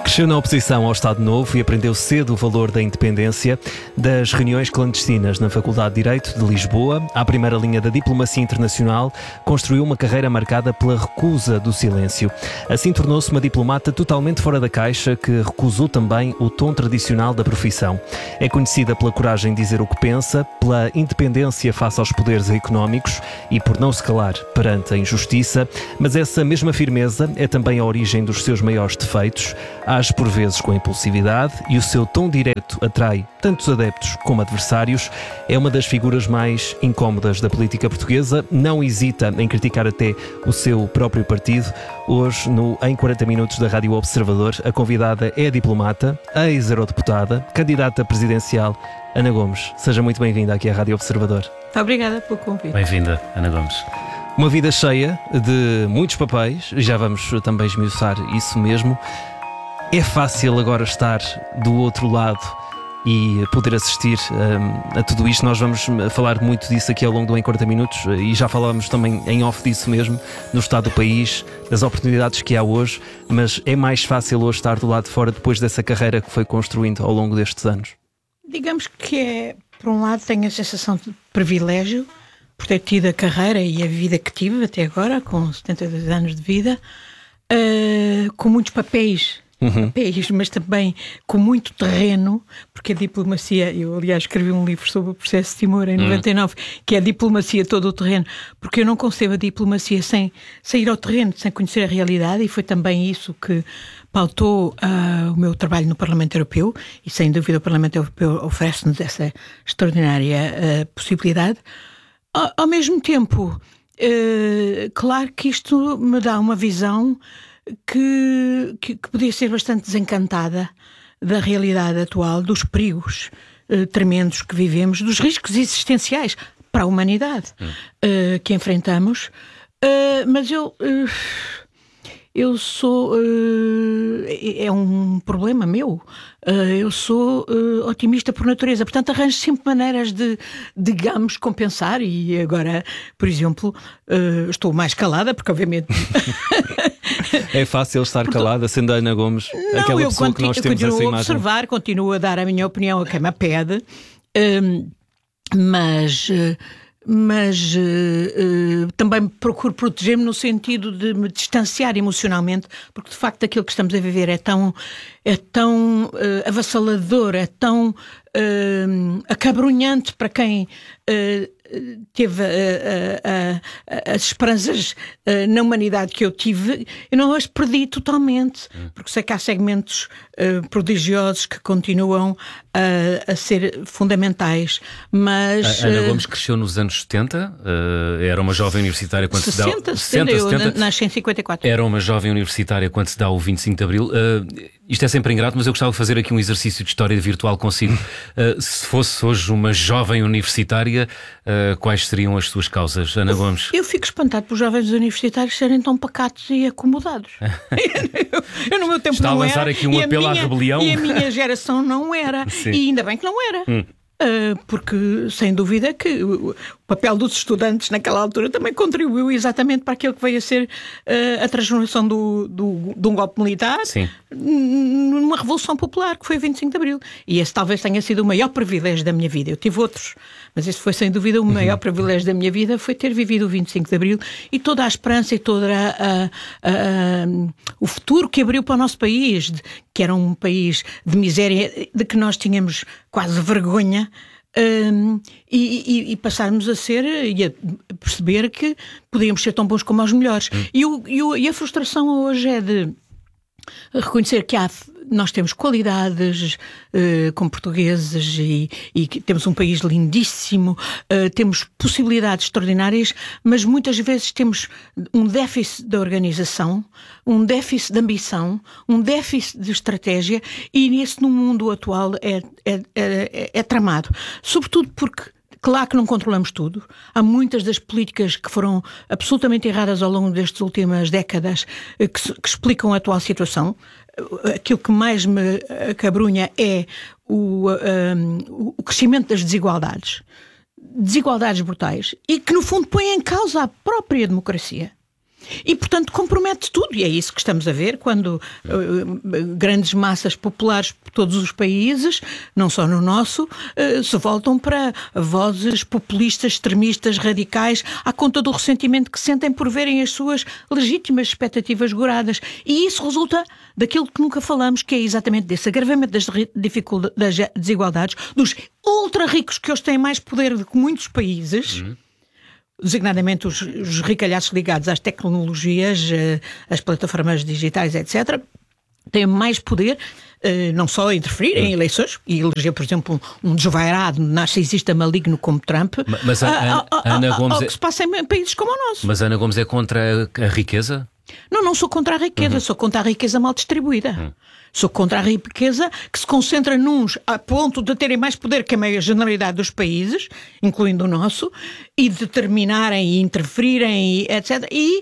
Cresceu na oposição ao Estado Novo e aprendeu cedo o valor da independência. Das reuniões clandestinas na Faculdade de Direito de Lisboa à primeira linha da diplomacia internacional, construiu uma carreira marcada pela recusa do silêncio. Assim tornou-se uma diplomata totalmente fora da caixa, que recusou também o tom tradicional da profissão. É conhecida pela coragem de dizer o que pensa, pela independência face aos poderes económicos e por não se calar perante a injustiça, mas essa mesma firmeza é também a origem dos seus maiores defeitos. Age por vezes com impulsividade e o seu tom direto atrai tantos adeptos como adversários. É uma das figuras mais incómodas da política portuguesa, não hesita em criticar até o seu próprio partido. Hoje, no Em 40 Minutos da Rádio Observador, a convidada é a diplomata, ex-eurodeputada, candidata presidencial, Ana Gomes. Seja muito bem-vinda aqui à Rádio Observador. Obrigada pelo convite. Bem-vinda, Ana Gomes. Uma vida cheia de muitos papéis, já vamos também esmiuçar isso mesmo. É fácil agora estar do outro lado e poder assistir a tudo isto. Nós vamos falar muito disso aqui ao longo do Em 40 Minutos e já falávamos também em off disso mesmo, no estado do país, das oportunidades que há hoje, mas é mais fácil hoje estar do lado de fora depois dessa carreira que foi construindo ao longo destes anos? Digamos que por um lado, tenho a sensação de privilégio por ter tido a carreira e a vida que tive até agora, com 72 anos de vida, com muitos papéis, mas também com muito terreno, porque a diplomacia, eu aliás escrevi um livro sobre o processo de Timor em 99, que é a diplomacia todo o terreno, porque eu não concebo a diplomacia sem ir ao terreno, sem conhecer a realidade, e foi também isso que pautou o meu trabalho no Parlamento Europeu, e sem dúvida o Parlamento Europeu oferece-nos essa extraordinária possibilidade. Ao mesmo tempo, claro que isto me dá uma visão que podia ser bastante desencantada da realidade atual, dos perigos tremendos que vivemos, dos riscos existenciais para a humanidade que enfrentamos. Mas eu sou... é um problema meu. Eu sou otimista por natureza. Portanto, arranjo sempre maneiras de, digamos, compensar. E agora, por exemplo, estou mais calada, porque obviamente... É fácil estar calada, sendo a Ana Gomes aquela pessoa que nós temos essa imagem. Eu continuo a observar, continuo a dar a minha opinião a quem me pede, mas também procuro proteger-me no sentido de me distanciar emocionalmente, porque de facto aquilo que estamos a viver é tão avassalador, é tão acabrunhante para quem teve as esperanças na humanidade que eu tive. Eu não as perdi totalmente, porque sei que há segmentos prodigiosos que continuam a ser fundamentais, mas... A Ana Gomes cresceu nos anos 70, era uma jovem universitária quando 70, se dá... 70, eu nasci em 54. Era uma jovem universitária quando se dá o 25 de Abril. Isto é sempre ingrato, mas eu gostava de fazer aqui um exercício de história virtual consigo. Se fosse hoje uma jovem universitária, quais seriam as suas causas, Ana Gomes? Eu fico espantado por jovens universitários serem tão pacatos e acomodados. eu no meu tempo Está não a lançar era, aqui um apelo à rebelião? E a minha geração não era. Sim. E ainda bem que não era. Porque, sem dúvida, que o papel dos estudantes naquela altura também contribuiu exatamente para aquilo que veio a ser a transformação de um golpe militar. Sim. Numa revolução popular, que foi o 25 de Abril. E esse talvez tenha sido o maior privilégio da minha vida. Eu tive outros, mas esse foi sem dúvida o maior privilégio da minha vida, foi ter vivido o 25 de Abril e toda a esperança e todo o futuro que abriu para o nosso país, que era um país de miséria, de que nós tínhamos quase vergonha, e passarmos a ser e a perceber que podíamos ser tão bons como os melhores. E a frustração hoje é de reconhecer que nós temos qualidades como portugueses e que temos um país lindíssimo, temos possibilidades extraordinárias, mas muitas vezes temos um déficit de organização, um déficit de ambição, um déficit de estratégia, e isso no mundo atual é tramado. Sobretudo porque, claro que não controlamos tudo. Há muitas das políticas que foram absolutamente erradas ao longo destas últimas décadas que explicam a atual situação. Aquilo que mais me acabrunha é o crescimento das desigualdades brutais, e que no fundo põem em causa a própria democracia. E, portanto, compromete tudo. E é isso que estamos a ver quando grandes massas populares por todos os países, não só no nosso, se voltam para vozes populistas, extremistas, radicais, à conta do ressentimento que sentem por verem as suas legítimas expectativas goradas. E isso resulta daquilo que nunca falamos, que é exatamente desse agravamento das desigualdades, dos ultra ricos que hoje têm mais poder do que muitos países, designadamente os ricalhaços ligados às tecnologias, às plataformas digitais, etc., têm mais poder, não só a interferir em eleições, e eleger, por exemplo, um desvairado narcisista maligno como Trump, mas Ana Gomes ao que se passa em países como o nosso. Mas Ana Gomes é contra a riqueza? Não sou contra a riqueza, sou contra a riqueza mal distribuída. Sou contra a riqueza que se concentra nuns a ponto de terem mais poder que a meia generalidade dos países, incluindo o nosso, e determinarem e interferirem, etc. E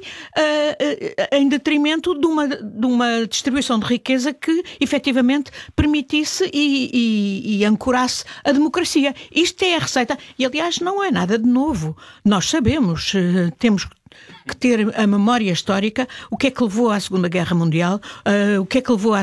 em detrimento de uma distribuição de riqueza que efetivamente permitisse e ancorasse a democracia. Isto é a receita. E aliás não é nada de novo. Nós sabemos, temos que ter a memória histórica, o que é que levou à Segunda Guerra Mundial, o que é que levou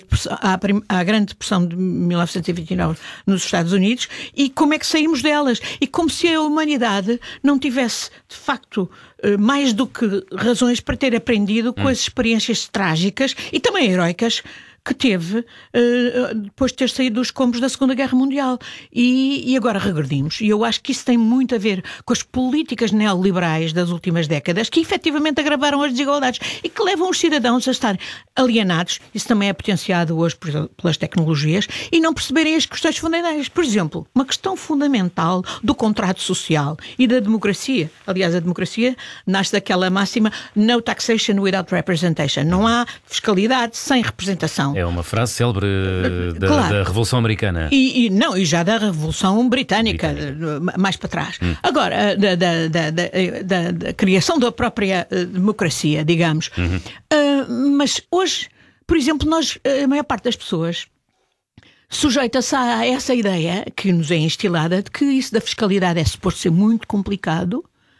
à Grande Depressão de 1929 nos Estados Unidos e como é que saímos delas. E como se a humanidade não tivesse, de facto, mais do que razões para ter aprendido com as experiências trágicas e também heroicas que teve depois de ter saído dos escombros da Segunda Guerra Mundial. E agora regredimos. E eu acho que isso tem muito a ver com as políticas neoliberais das últimas décadas, que efetivamente agravaram as desigualdades e que levam os cidadãos a estar alienados. Isso também é potenciado hoje pelas tecnologias e não perceberem as questões fundamentais. Por exemplo, uma questão fundamental do contrato social e da democracia. Aliás, a democracia nasce daquela máxima no taxation without representation. Não há fiscalidade sem representação. É uma frase célebre claro. da Revolução Americana. E já da Revolução Britânica, mais para trás. Agora, da criação da própria democracia, digamos. Mas hoje, por exemplo, a maior parte das pessoas sujeita-se a essa ideia que nos é instilada de que isso da fiscalidade é suposto ser muito complicado,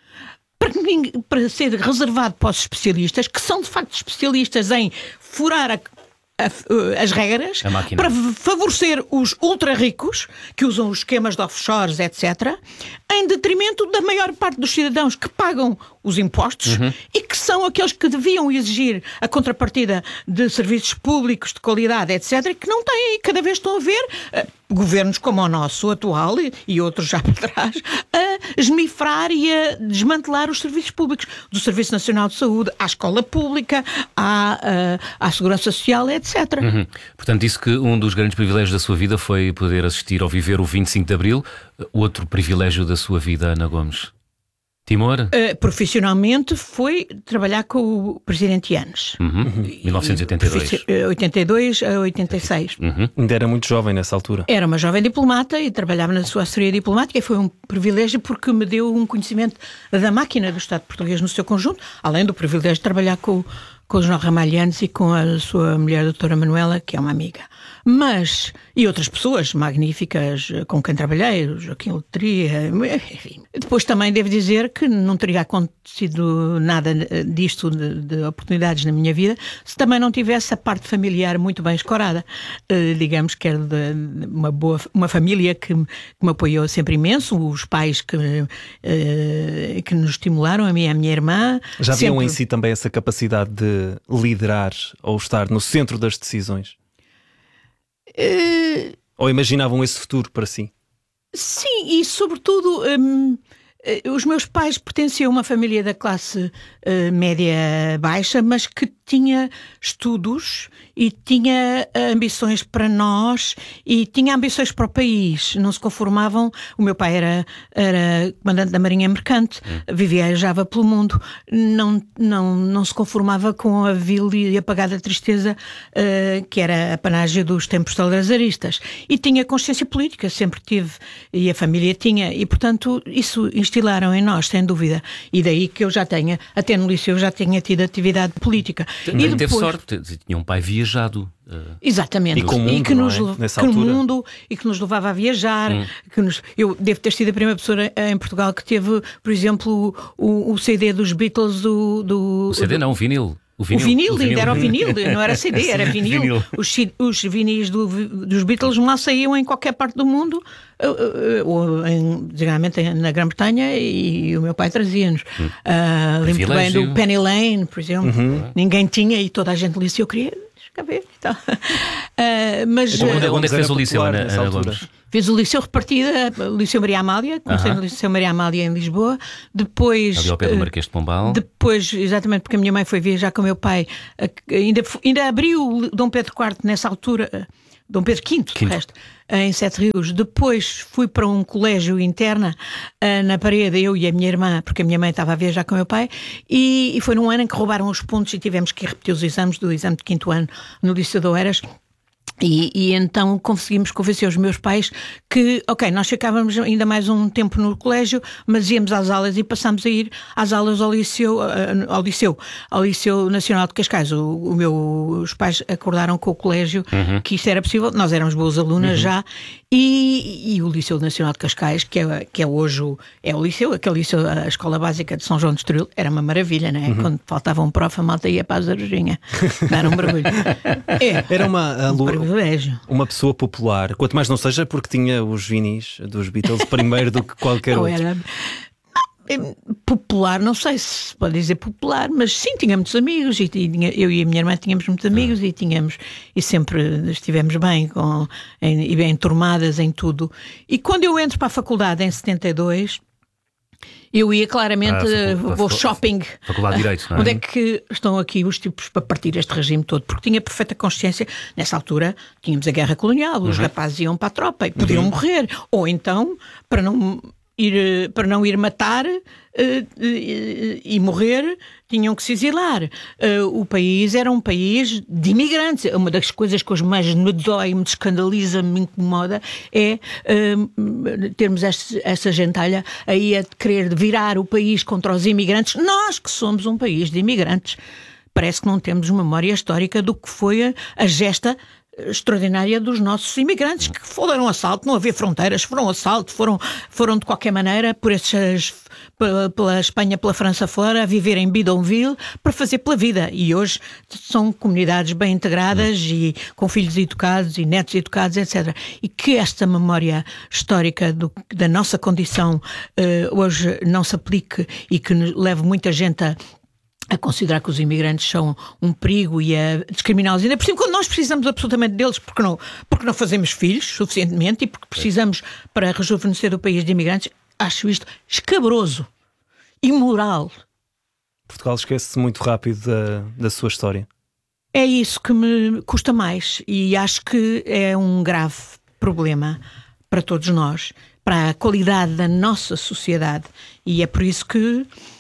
para ser reservado para os especialistas, que são de facto especialistas em furar as regras para favorecer os ultra ricos que usam os esquemas de offshores, etc., em detrimento da maior parte dos cidadãos que pagam os impostos e que são aqueles que deviam exigir a contrapartida de serviços públicos de qualidade, etc., que não têm e cada vez estão a ver governos como o nosso atual e outros já para trás a esmifrar e a desmantelar os serviços públicos, do Serviço Nacional de Saúde à escola pública, à segurança social, etc. Portanto, disse que um dos grandes privilégios da sua vida foi poder assistir ou viver o 25 de Abril. Outro privilégio da sua vida, Ana Gomes? Timor? Profissionalmente foi trabalhar com o Presidente Yanes. 1982. 82 a 86. Ainda era muito jovem nessa altura. Era uma jovem diplomata e trabalhava na sua assessoria diplomática e foi um privilégio porque me deu um conhecimento da máquina do Estado português no seu conjunto, além do privilégio de trabalhar com o João Ramalhantes e com a sua mulher, a doutora Manuela, que é uma amiga. Mas, e outras pessoas magníficas com quem trabalhei, o Joaquim Letria, enfim. Depois também devo dizer que não teria acontecido nada disto de oportunidades na minha vida se também não tivesse a parte familiar muito bem escorada. Digamos que era de uma família que me apoiou sempre imenso, os pais que nos estimularam, a mim e a minha irmã. Já viam em si também essa capacidade de liderar ou estar no centro das decisões? Ou imaginavam esse futuro para si? Sim, e sobretudo os meus pais pertenciam a uma família da classe média baixa, mas que tinha estudos e tinha ambições para nós e tinha ambições para o país. Não se conformavam. O meu pai era comandante da Marinha Mercante, viajava pelo mundo, não se conformava com a vil e apagada tristeza que era a panágio dos tempos salazaristas. E tinha consciência política, sempre tive, e a família tinha, e portanto isso instilaram em nós, sem dúvida. E daí que eu já tenha, até no liceu, já tinha tido atividade política. Teve sorte, tinha um pai viajado. Exatamente. E com o mundo, que nos, não é? Nessa que altura. O mundo, e que nos levava a viajar. Eu devo ter sido a primeira pessoa em Portugal que teve, por exemplo, o CD dos Beatles O CD não, o vinil. O vinil, ainda era o vinil, não era CD, era vinil. Vinil. Os vinis dos Beatles lá saíam em qualquer parte do mundo, geralmente na Grã-Bretanha, e o meu pai trazia-nos. Lembro bem do Penny Lane, por exemplo. Ninguém tinha e toda a gente lia, eu queria escrever e tal. Mas, então, onde é que fez o liceu, Ana Gomes? Fiz o liceu repartido, o Liceu Maria Amália, comecei no Liceu Maria Amália em Lisboa, depois... Ali ao pé do Marquês de Pombal. Depois, exatamente, porque a minha mãe foi viajar com o meu pai, ainda abriu Dom Pedro IV nessa altura, Dom Pedro V, de resto, em Sete Rios. Depois fui para um colégio interna na Parede, eu e a minha irmã, porque a minha mãe estava a viajar com o meu pai, e foi num ano em que roubaram os pontos e tivemos que repetir os exames do exame de 5º ano no Liceu de Oeiras. E então conseguimos convencer os meus pais que, ok, nós ficávamos ainda mais um tempo no colégio, mas íamos às aulas e passámos a ir às aulas ao Liceu Nacional de Cascais. Os pais acordaram com o colégio que isto era possível, nós éramos boas alunas já, e o Liceu Nacional de Cascais, que é hoje o liceu, aquele liceu, a Escola Básica de São João de Estoril, era uma maravilha, não é? Quando faltava um prof, a malta ia para a Zarujinha dar um mergulho. Era uma pessoa popular, quanto mais não seja porque tinha os vinis dos Beatles primeiro do que qualquer outro. Era popular, não sei se pode dizer popular, mas sim, tinha muitos amigos, eu e a minha irmã tínhamos muitos amigos e sempre estivemos bem e bem enturmadas em tudo. E quando eu entro para a faculdade em 72, eu ia claramente, vou shopping. Faculdade de Direito, não é? Onde é que estão aqui os tipos para partir este regime todo? Porque tinha perfeita consciência, nessa altura tínhamos a guerra colonial, os rapazes iam para a tropa e podiam morrer. Ou então, para não ir matar e morrer, tinham que se exilar. O país era um país de imigrantes. Uma das coisas que hoje mais me dói, me escandaliza, me incomoda é termos essa gentalha aí a querer virar o país contra os imigrantes. Nós que somos um país de imigrantes. Parece que não temos memória histórica do que foi a gesta extraordinária dos nossos imigrantes, que foram assalto, não havia fronteiras, foram assalto, foram de qualquer maneira pela Espanha, pela França fora, a viver em bidonville para fazer pela vida. E hoje são comunidades bem integradas e com filhos educados e netos educados, etc. E que esta memória histórica da nossa condição hoje não se aplique e que leve muita gente a considerar que os imigrantes são um perigo e a discriminá-los. Ainda por cima, quando nós precisamos absolutamente deles, porque não fazemos filhos suficientemente e porque precisamos para rejuvenescer o país de imigrantes, acho isto escabroso, imoral. Portugal esquece-se muito rápido da sua história. É isso que me custa mais e acho que é um grave problema para todos nós, para a qualidade da nossa sociedade, e é por isso que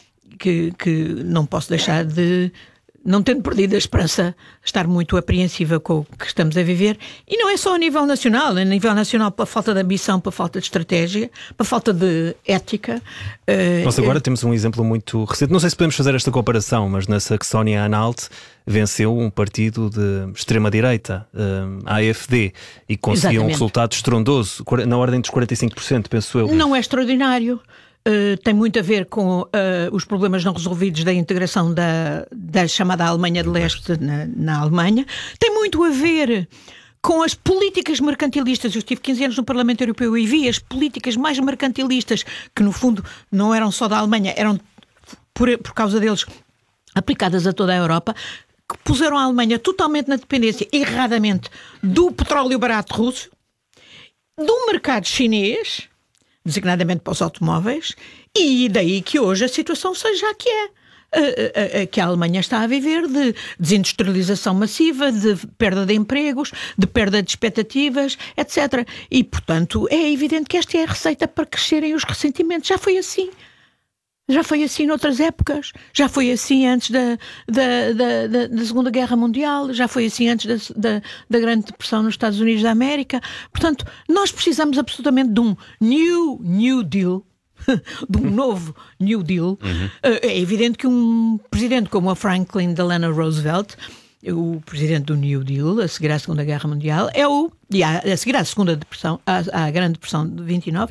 não posso deixar de, não tendo perdido a esperança, estar muito apreensiva com o que estamos a viver. E não é só a nível nacional, pela falta de ambição, pela falta de estratégia, pela falta de ética. Nós agora temos um exemplo muito recente, não sei se podemos fazer esta comparação, mas na Saxónia-Anhalt venceu um partido de extrema-direita, a AfD, e conseguiu um resultado estrondoso, na ordem dos 45%, penso eu. Não é extraordinário. Tem muito a ver com os problemas não resolvidos da integração da chamada Alemanha de Leste na Alemanha. Tem muito a ver com as políticas mercantilistas. Eu estive 15 anos no Parlamento Europeu e vi as políticas mais mercantilistas, que no fundo não eram só da Alemanha, eram por causa deles aplicadas a toda a Europa, que puseram a Alemanha totalmente na dependência, erradamente, do petróleo barato russo, do mercado chinês, designadamente para os automóveis, e daí que hoje a situação seja a que é. Que a Alemanha está a viver de desindustrialização massiva, de perda de empregos, de perda de expectativas, etc. E, portanto, é evidente que esta é a receita para crescerem os ressentimentos. Já foi assim. Já foi assim noutras épocas, já foi assim antes da Segunda Guerra Mundial, já foi assim antes da Grande Depressão nos Estados Unidos da América. Portanto, nós precisamos absolutamente de um New Deal, de um novo New Deal, é evidente que um presidente como a Franklin Delano Roosevelt, o presidente do New Deal, a seguir à Segunda Guerra Mundial, e a seguir à Segunda Depressão, à Grande Depressão de 29,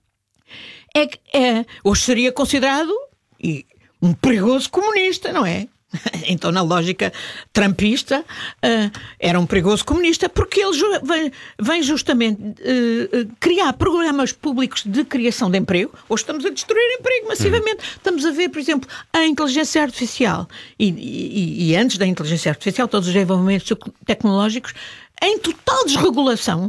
hoje seria considerado um perigoso comunista, não é? Então, na lógica trumpista, era um perigoso comunista, porque ele vem justamente criar programas públicos de criação de emprego. Hoje estamos a destruir emprego massivamente. Estamos a ver, por exemplo, a inteligência artificial e antes da inteligência artificial, todos os desenvolvimentos tecnológicos em total desregulação,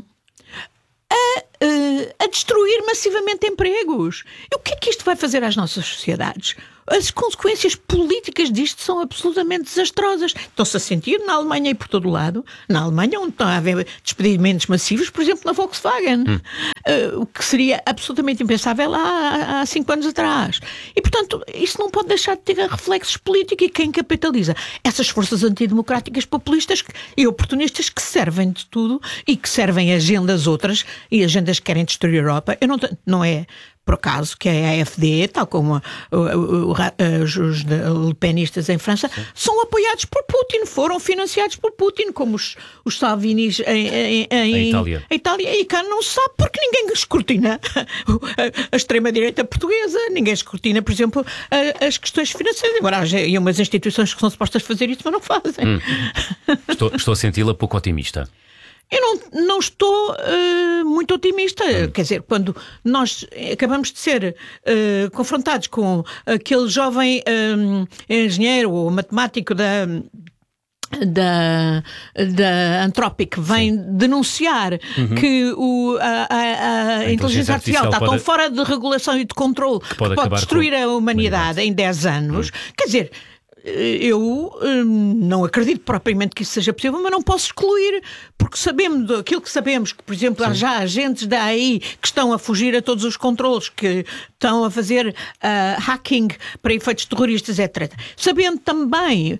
a destruir massivamente empregos. E o que é que isto vai fazer às nossas sociedades? As consequências políticas disto são absolutamente desastrosas. Estão-se a sentir na Alemanha e por todo o lado. Na Alemanha, onde estão a haver despedimentos massivos, por exemplo, na Volkswagen. O que seria absolutamente impensável há 5 anos atrás. E, portanto, isso não pode deixar de ter reflexos políticos. E quem capitaliza? Essas forças antidemocráticas, populistas e oportunistas que servem de tudo e que servem agendas outras e agendas que querem destruir a Europa. Não é por acaso que a AfD, tal como os lepenistas em França, são apoiados por Putin, foram financiados por Putin, como os Salvinis em Itália. E cá não se sabe porque ninguém escrutina a extrema-direita portuguesa, ninguém escrutina, por exemplo, as questões financeiras. Embora haja umas instituições que são supostas fazer isso, mas não fazem. Estou a senti-la pouco otimista. Eu não estou muito otimista. Quer dizer, quando nós acabamos de ser confrontados com aquele jovem engenheiro ou matemático da Anthropic que vem denunciar que a inteligência artificial está tão fora de regulação e de controle que pode destruir a humanidade em 10 anos. Quer dizer, eu não acredito propriamente que isso seja possível, mas não posso excluir, porque sabemos aquilo que sabemos, que, por exemplo, há já agentes da AI que estão a fugir a todos os controles, que estão a fazer hacking para efeitos terroristas, etc. Sabendo também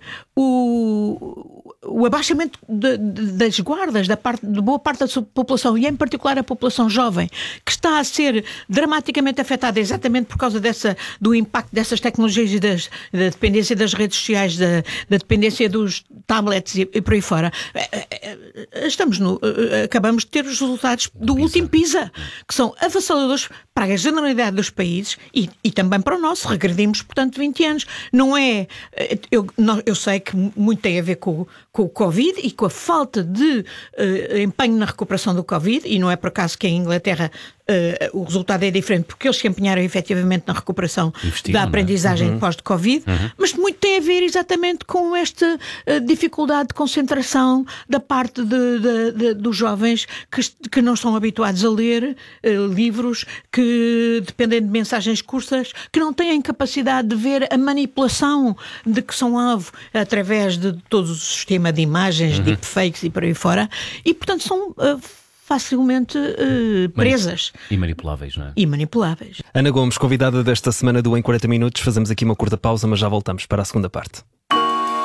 o abaixamento das guardas de boa parte da sua população, e em particular a população jovem, que está a ser dramaticamente afetada exatamente por causa do impacto dessas tecnologias e da dependência das redes sociais, da dependência dos tablets e por aí fora. Acabamos de ter os resultados do último PISA, que são avassaladores para a generalidade dos países e também para o nosso. Regredimos, portanto, 20 anos. Não é... Eu sei que muito tem a ver com o Covid e com a falta de empenho na recuperação do Covid, e não é por acaso que em Inglaterra o resultado é diferente, porque eles se empenharam efetivamente na recuperação da aprendizagem pós-Covid, mas muito tem a ver exatamente com esta dificuldade de concentração da parte dos jovens que não estão habituados a ler livros, que dependem de mensagens curtas, que não têm capacidade de ver a manipulação de que são alvo através de todo o sistema de imagens, deepfakes e por aí fora, e portanto são facilmente presas. E manipuláveis, não é? E manipuláveis. Ana Gomes, convidada desta semana do Em 40 Minutos. Fazemos aqui uma curta pausa, mas já voltamos para a segunda parte.